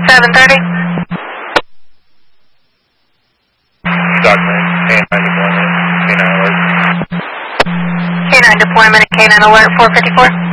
730. Document, K9 deployment, K9 alert. K9 deployment at K9 alert 454.